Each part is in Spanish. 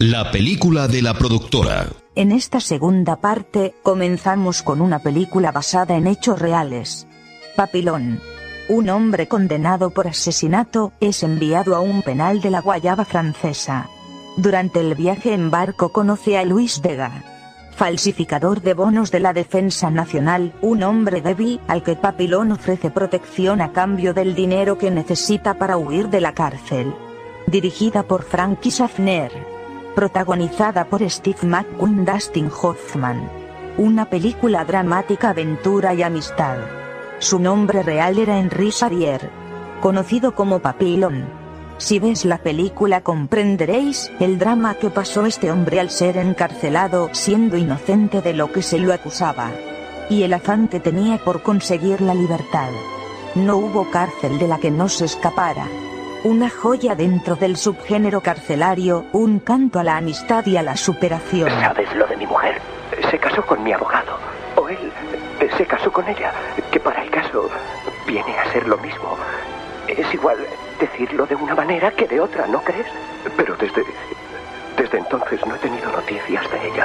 La película de la productora. En esta segunda parte, comenzamos con una película basada en hechos reales. Papillon. Un hombre condenado por asesinato es enviado a un penal de la Guayana francesa. Durante el viaje en barco conoce a Luis Vega, falsificador de bonos de la Defensa Nacional, un hombre débil al que Papillon ofrece protección a cambio del dinero que necesita para huir de la cárcel. Dirigida por Frankie Safner. Protagonizada por Steve McQueen, Dustin Hoffman. Una película dramática, aventura y amistad. Su nombre real era Henri Charrier, conocido como Papillon. Si ves la película comprenderéis el drama que pasó este hombre al ser encarcelado siendo inocente de lo que se lo acusaba, y el afán que tenía por conseguir la libertad. No hubo cárcel de la que no se escapara. Una joya dentro del subgénero carcelario, un canto a la amistad y a la superación. ¿Sabes lo de mi mujer? Se casó con mi abogado, o él se casó con ella, que para el caso viene a ser lo mismo. Es igual decirlo de una manera que de otra, ¿no crees? Pero desde entonces no he tenido noticias de ella.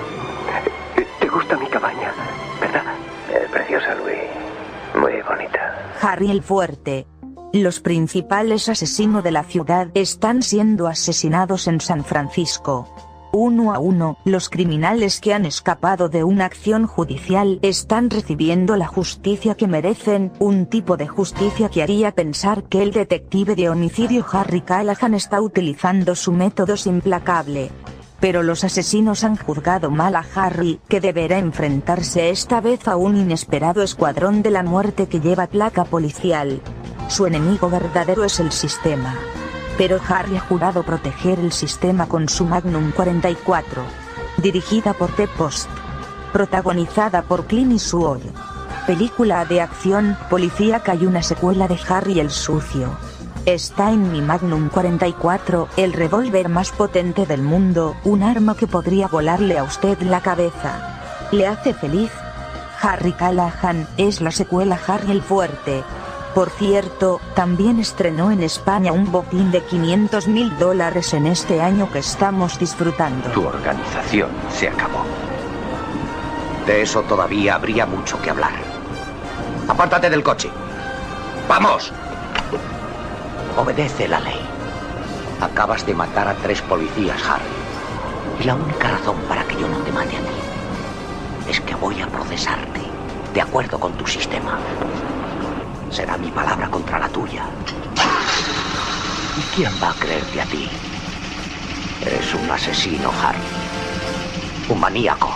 ¿Te gusta mi cabaña, verdad? Es preciosa, Luis. Muy bonita. Harry el Fuerte. Los principales asesinos de la ciudad están siendo asesinados en San Francisco. Uno a uno, los criminales que han escapado de una acción judicial están recibiendo la justicia que merecen, un tipo de justicia que haría pensar que el detective de homicidio Harry Callahan está utilizando su método implacable. Pero los asesinos han juzgado mal a Harry, que deberá enfrentarse esta vez a un inesperado escuadrón de la muerte que lleva placa policial. Su enemigo verdadero es el sistema. Pero Harry ha jurado proteger el sistema con su Magnum 44. Dirigida por The Post. Protagonizada por Clint Eastwood. Película de acción, policíaca y una secuela de Harry el Sucio. Está en mi Magnum 44, el revólver más potente del mundo, un arma que podría volarle a usted la cabeza. ¿Le hace feliz? Harry Callahan es la secuela Harry el Fuerte. Por cierto, también estrenó en España un botín de $500.000 en este año que estamos disfrutando. Tu organización se acabó. De eso todavía habría mucho que hablar. Apártate del coche. ¡Vamos! Obedece la ley. Acabas de matar a 3 policías, Harry. Y la única razón para que yo no te mate a ti es que voy a procesarte, de acuerdo con tu sistema. Será mi palabra contra la tuya. ¿Y quién va a creerte a ti? Eres un asesino, Harry. Un maníaco.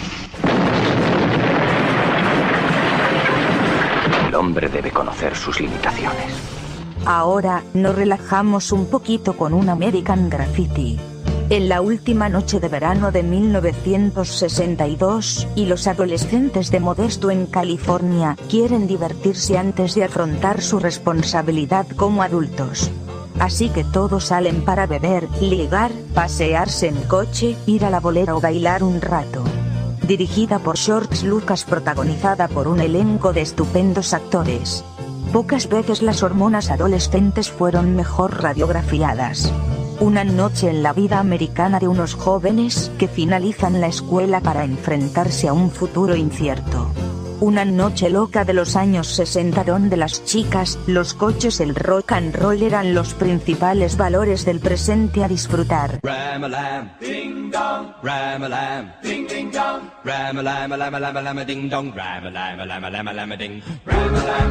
El hombre debe conocer sus limitaciones. Ahora, nos relajamos un poquito con un American Graffiti. En la última noche de verano de 1962, y los adolescentes de Modesto en California quieren divertirse antes de afrontar su responsabilidad como adultos. Así que todos salen para beber, ligar, pasearse en coche, ir a la bolera o bailar un rato. Dirigida por George Lucas, protagonizada por un elenco de estupendos actores. Pocas veces las hormonas adolescentes fueron mejor radiografiadas. Una noche en la vida americana de unos jóvenes que finalizan la escuela para enfrentarse a un futuro incierto. Una noche loca de los años 60 donde las chicas, los coches, el rock and roll eran los principales valores del presente a disfrutar. Ram-a-lam, ding dong, ram-a-lam, ding ding dong, ram-a-lam, lam-a-lam, lam-a-ding dong, ram-a-lam, lam-a-lam, lam-a-ding, ram-a-lam.